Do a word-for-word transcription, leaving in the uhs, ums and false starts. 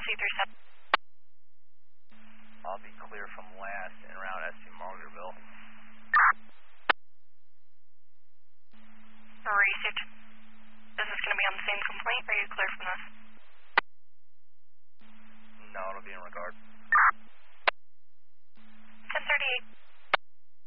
two three seven. I'll be clear from last and around S C Margaretville. Received. This is going to be on the same complaint. Are you clear from this?